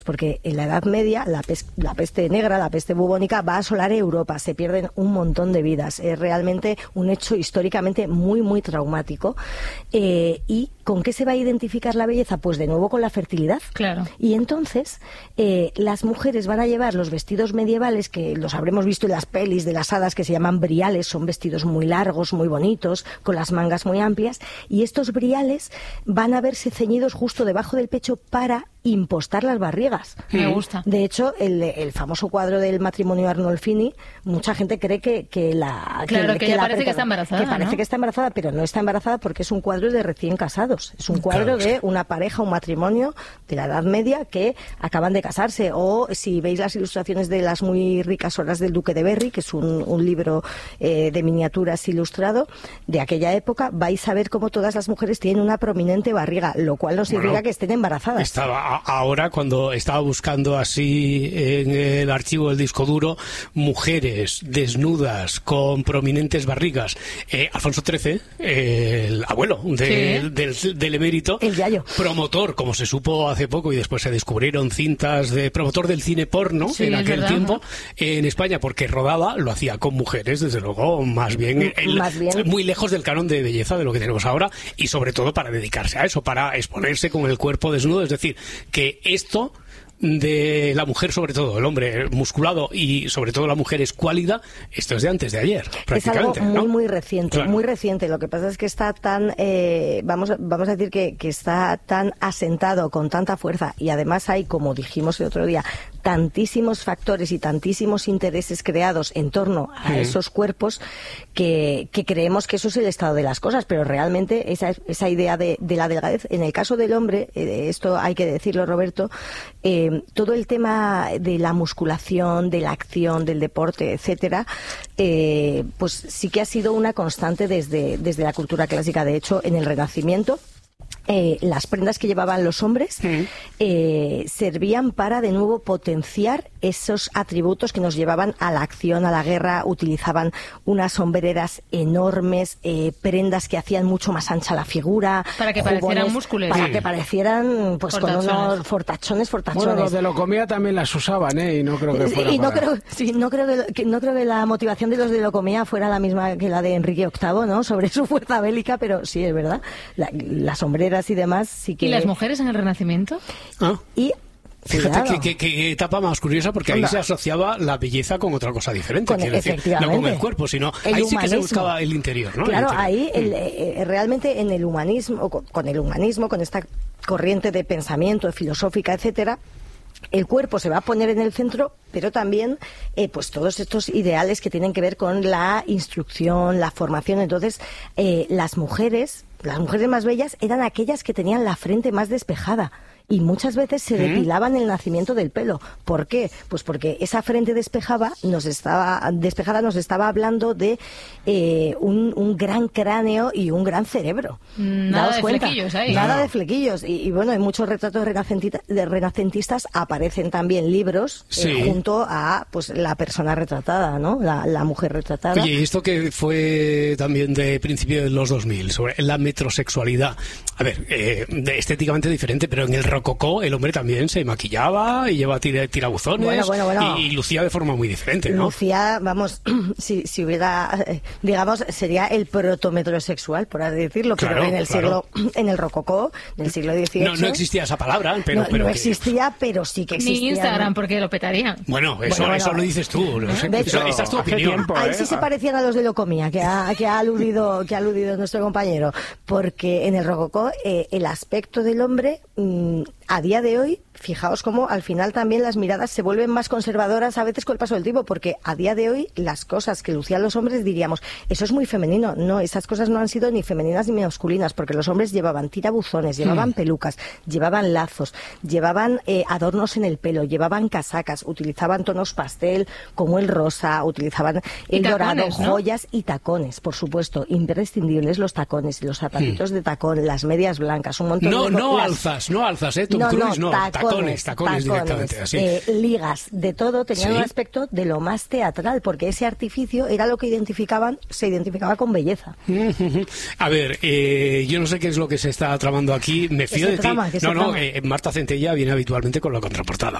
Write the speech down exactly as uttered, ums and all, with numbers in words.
Porque en la Edad Media la, pes- la peste negra, la peste bubónica va a asolar Europa, se pierden un montón de vidas. Es realmente un hecho históricamente muy, muy traumático. Eh, ¿Y con qué se va a identificar la belleza? Pues de nuevo con la fertilidad. Claro. Y entonces eh, las mujeres van a llevar los vestidos medievales, que los habremos visto en las pelis de las hadas, que se llaman briales, son vestidos muy largos, muy bonitos, con las mangas muy amplias, y estos briales van a verse ceñidos justo debajo del pecho para impostar las barrigas. Me gusta. De hecho, el, el famoso cuadro del matrimonio Arnolfini, mucha gente cree que, que la... Claro, que, que, que la parece que está embarazada, Que parece ¿no? que está embarazada, pero no está embarazada porque es un cuadro de recién casados. Es un cuadro Claro. de una pareja, un matrimonio de la Edad Media que acaban de casarse. O si veis las ilustraciones de Las muy ricas horas del Duque de Berry, que es un, un libro eh, de miniaturas ilustrado de aquella época, vais a ver cómo todas las mujeres tienen una prominente barriga, lo cual no significa Bueno, que estén embarazadas. Estaba a- ahora, cuando estaba buscando así en el archivo del disco duro, mujeres desnudas con prominentes barrigas. Eh, Alfonso trece, eh, el abuelo de- Sí. del, del emérito, El yayo. promotor, como se supo hace poco, y después se descubrieron cintas de promotor del cine porno Sí, en es aquel verdad, tiempo ¿no? en España, porque rodaba, lo hacía con mujeres, desde luego, más bien, el- Más bien. muy lejos del canon de belleza de lo que tenemos ahora, y sobre todo para dedicarse a eso, para exponerse con el cuerpo desnudo. Es decir, que esto de la mujer, sobre todo el hombre musculado, y sobre todo la mujer escuálida, esto es de antes de ayer, Es algo prácticamente, muy, ¿no? muy reciente, Claro. muy reciente. Lo que pasa es que está tan, eh, vamos, a- vamos a decir que, que está tan asentado, con tanta fuerza, y además hay, como dijimos el otro día, tantísimos factores y tantísimos intereses creados en torno a Sí. esos cuerpos que, que creemos que eso es el estado de las cosas, pero realmente esa, esa idea de, de la delgadez, en el caso del hombre, eh, esto hay que decirlo, Roberto, eh, todo el tema de la musculación, de la acción, del deporte, etcétera, eh, pues sí que ha sido una constante desde, desde la cultura clásica. De hecho, en el Renacimiento, Eh, las prendas que llevaban los hombres Sí. eh, servían para de nuevo potenciar esos atributos que nos llevaban a la acción, a la guerra. Utilizaban unas sombreras enormes, eh, prendas que hacían mucho más ancha la figura, Para que parecieran jubones, músculos. para Sí. que parecieran pues con Fortachones. unos fortachones, fortachones. Bueno, los de Locomía también las usaban, ¿eh? Y no creo que fuera y no para- creo, sí, no creo que, que- no creo que la motivación de los de Locomía fuera la misma que la de Enrique octavo, ¿no? Sobre su fuerza bélica, pero sí, es verdad. La- las sombreras y demás sí que... ¿Y las mujeres en el Renacimiento? Ah. Y Fíjate cuidado. qué, qué- qué etapa más curiosa, porque ahí Anda. se asociaba la belleza con otra cosa diferente, Con- quiero decir, no efectivamente. con el cuerpo, sino El ahí sí que se humanismo. buscaba el interior, ¿no? El Claro, interior. ahí el, eh, realmente en el humanismo, con, con el humanismo, con esta corriente de pensamiento filosófica, etcétera, el cuerpo se va a poner en el centro, pero también eh, pues todos estos ideales que tienen que ver con la instrucción, la formación. Entonces, eh, las mujeres, las mujeres más bellas eran aquellas que tenían la frente más despejada. Y muchas veces se depilaban el nacimiento del pelo. ¿Por qué? Pues porque esa frente despejada nos estaba, despejada nos estaba hablando de eh, un, un gran cráneo y un gran cerebro. Nada Daos de cuenta. flequillos ahí. Nada No. de flequillos. Y, y bueno, en muchos retratos renacentita- de renacentistas aparecen también libros eh, Sí. junto a pues la persona retratada, ¿no? La, la mujer retratada. Oye, y esto que fue también de principio de los dos mil, sobre la metrosexualidad. A ver, eh, de- estéticamente diferente, pero en el rococó el hombre también se maquillaba y lleva tira- tirabuzones Bueno, bueno, bueno. Y, y lucía de forma muy diferente, ¿no? Lucía, vamos, si, si hubiera, eh, digamos, sería el protometrosexual, por así decirlo, pero Claro, en el claro. siglo, en el rococó, en el siglo dieciocho. No, no existía esa palabra, pero... no- pero no que- existía, pero sí que existía. Ni Instagram, ¿no? porque lo petarían. Bueno, eso, Bueno, bueno. eso lo dices tú. no sé, De esa- hecho, esa es tu hace opinión. tiempo, Ahí ¿eh? sí se parecían a los de Locomía, que ha, que ha aludido que ha aludido nuestro compañero, porque en el rococó eh, el aspecto del hombre mm, a día de hoy, fijaos cómo al final también las miradas se vuelven más conservadoras a veces con el paso del tiempo, porque a día de hoy las cosas que lucían los hombres diríamos, eso es muy femenino. No, esas cosas no han sido ni femeninas ni masculinas, porque los hombres llevaban tirabuzones, llevaban pelucas, llevaban lazos, llevaban eh, adornos en el pelo, llevaban casacas, utilizaban tonos pastel como el rosa, utilizaban Y el dorado, tacones, ¿no? joyas y tacones, por supuesto, imprescindibles los tacones, los zapatitos de tacón, las medias blancas, un montón No, de no las- alzas, no alzas, ¿eh? Tú no, Cruise, no, no, tacones, tacones, tacones, directamente, así. eh, ligas, de todo, tenían Sí. un aspecto de lo más teatral, porque ese artificio era lo que identificaban, se identificaba con belleza. A ver, eh, yo no sé qué es lo que se está tramando aquí, me fío se de trama? ti. ¿Qué se No, no, trama? eh, Marta Centella viene habitualmente con la contraportada.